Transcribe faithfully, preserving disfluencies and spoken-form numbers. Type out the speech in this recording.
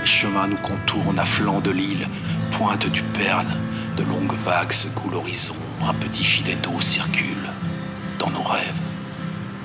chemin nous contourne à flanc de l'île, pointe du Perne, de longues vagues secouent l'horizon, un petit filet d'eau circule dans nos rêves.